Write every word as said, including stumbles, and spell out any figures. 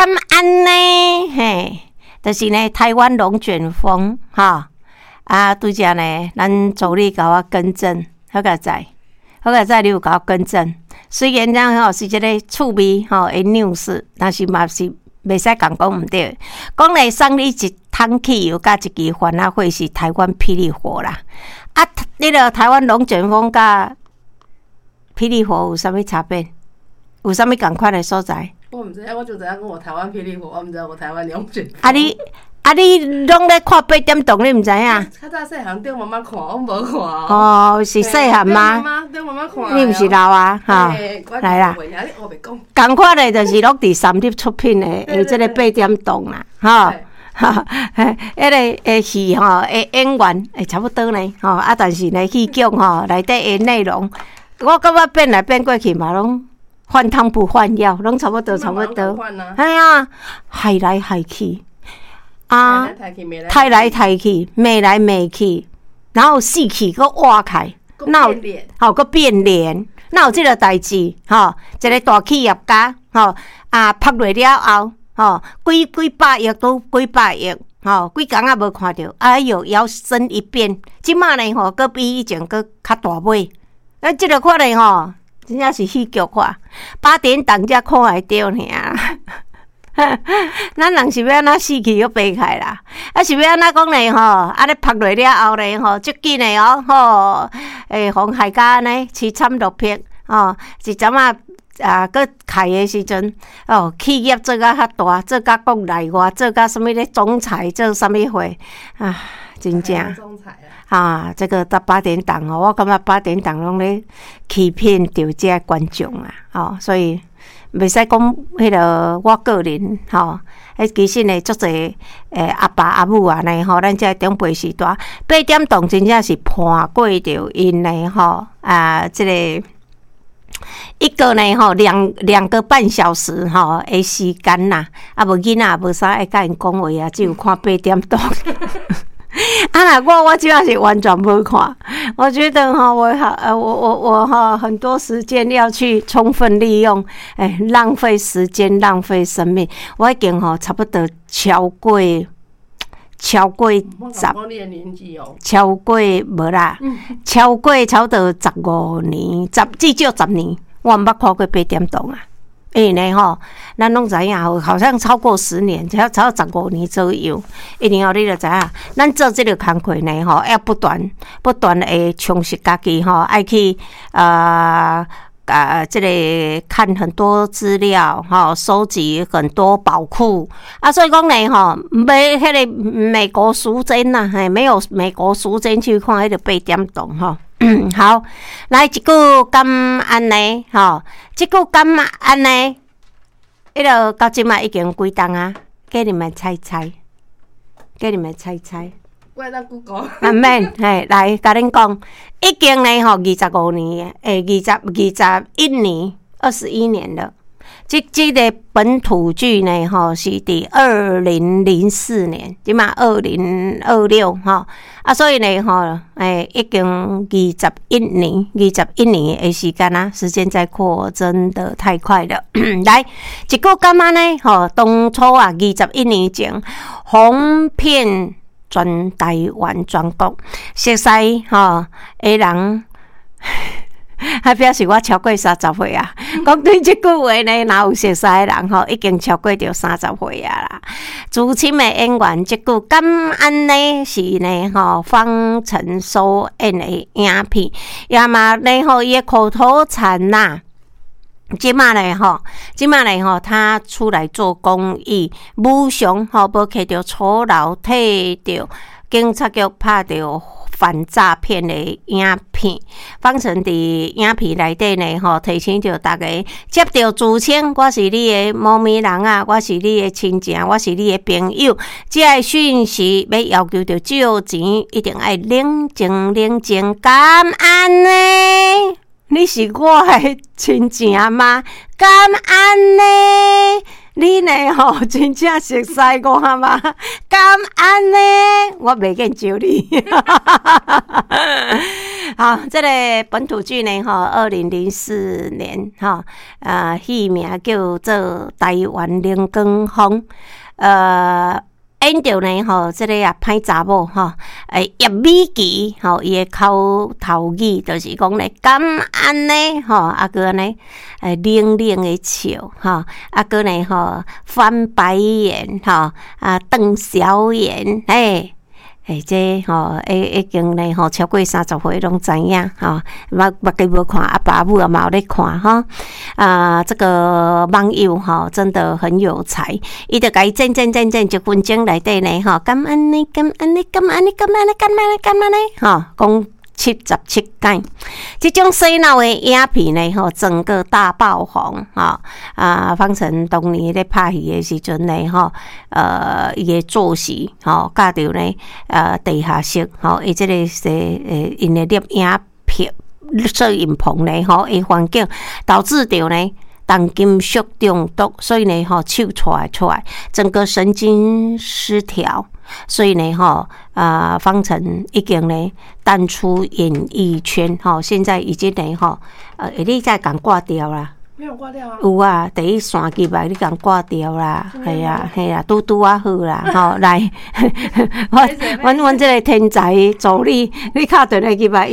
感恩呢，嘿，就是呢台湾龙卷风哈啊，拄则呢，咱助理甲我更正，好个在，好个在你有甲我更正。虽然咱吼是一个趣味吼的 news， 但是嘛是袂使讲讲毋对。讲来送你一桶汽油甲一支番仔火是台湾霹雳火啦。啊，你个台湾龙卷风甲霹雳火有啥物差别？有啥物共款的所在？ 我毋知影，我就知影讲我台湾霹雳火，我毋知影我台湾龙卷风。 啊你啊你拢咧看八点档，你毋知影？ 较早细汉顶妈妈看，我无看哦。 哦，是细汉吗？ 顶妈妈看。 你毋是老啊？哈，来啦。共款的，就是拢伫三立出品的，诶，即个八点档啦，哈。哈，迄个诶戏吼，诶演员诶差不多呢，吼啊，但是呢戏剧吼内底诶内容，我感觉变来变过去嘛，拢换汤不换药，拢差不多差不多。哎呀，害来害去啊，抬来抬去，骂来骂去，然后死去搁活开，哪有吼搁变脸，哪有即个代志？吼，一个大企业家吼啊，拍落了后。吼，几几百亿都几百亿，吼，几工仔无看到，哎哟，摇身一变，即马呢吼，搁比以前搁较大尾，啊，即个看咧吼，真正是戏剧化，八点档才看会着尔。咱人是要安怎死去又爬开啦？啊，是要安怎讲咧吼？啊，咧拍落了后咧吼，足紧诶哦，吼，诶，红海家呢凄惨落魄，吼，一阵仔。啊，佮开的时阵，哦，企业做甲较大，做甲国内外，做甲什么咧总裁，做什么货啊？真正啊，这个到八点档哦，我感觉八点档拢咧欺骗着这观众啊，哦，所以袂使讲迄个我个人吼，迄其实呢，足侪诶阿爸阿母啊呢吼，咱这长辈时代八点档真正是判过着因呢吼啊，这个。一个呢吼，两两个半小时吼的时间呐，啊无囡仔无啥爱甲因讲话啊，只有看八点档。啊，我我基本上是完全不看，我觉得哈，我好呃，我我我哈，很多时间要去充分利用，哎，浪费时间，浪费生命，我已经哈差不多超过。超过十，超过无啦，超过超过十五年，十至少十年，我毋捌看过八点档啊。因为呢吼，咱拢知影，好像超过十年，超超十五年左右。因为吼，你就知影，咱做这个工课呢吼，要不断不断的充实家己吼，爱去呃。啊，这个看很多资料，哈，收集很多宝库啊，所以讲呢，哈，没迄个美国时间呐，嘿，没有美国时间去看迄个八点档哈。好，来一句感恩呢，哈，这句感恩呢，迄个到即嘛已经几档啊？给你们猜猜，给你们猜猜。 我当 Google。 啊免，嘿，来甲恁讲，已经呢吼二十五年，诶，二十二十一年，二十一年了。即即个本土剧呢，吼是伫二零零四年，即嘛二零二六吼啊，所以呢，吼诶，已经二十一年，二十一年的时间啊，时间在过，真的太快了。来，一个干嘛呢？吼，当初啊，二十一年前红遍。全台湾全国，熟悉吼的人，还表示我超过三十岁啊！讲对这句话呢，哪有熟悉的人吼，已经超过着三十岁啊啦。资深的演员，这句感恩呢是呢吼方承首演的影片，也嘛呢吼伊的口头禅呐。即马嘞吼，即马嘞吼，他出来做公益，无偿吼，无摕着酬劳，摕着警察局拍着反诈骗的影片，放成伫影片内底呢吼，提醒着大家接着自称我是你的猫咪人啊，我是你的亲情，我是你的朋友，这个讯息要要求着借钱，一定要冷静冷静，感恩呢。你是我的亲情吗？感恩呢，你呢吼真正熟悉我吗？感恩呢，我袂见招你。 好，这个本土剧呢，哈，二零零四年哈，呃，戏名叫做《台湾灵光风》，呃。演着呢吼，即、這個啊歹查某吼，誒葉美琪吼，伊誒口頭語就是講咧，敢安呢吼，啊個呢誒冷冷誒笑吼，啊個呢吼翻白眼吼，啊瞪小眼，誒。誒，這吼，已已經咧吼超過三十歲攏知影吼，目目睭無看，阿爸母也嘛有咧看吼。啊，這個網友吼真的很有才，伊就甲伊剪剪剪剪一分鐘內底呢吼，咁安尼，咁安尼，咁安尼，咁安尼，咁安尼，咁安尼，吼講七十七解。這種洗腦的影片呢吼，整個大爆紅吼。啊，方辰當年咧拍戲的時陣呢吼，呃，伊的作息吼，加着呢呃地下室吼，伊即個是誒因的攝影片攝影棚呢吼，伊環境導致着呢重金屬中毒，所以呢吼手出來出來，整個神經失調。所以呢，哈啊，方辰已經呢淡出演藝圈，哈，現在已經呢，哈，呃，你再講掛掉啦， 沒有掛掉啊， 有啊，第一線機吧，你講掛掉啦，係啊，係啊，嘟嘟啊好啦，吼，來，我我我這個天才助理，你敲斷個機吧。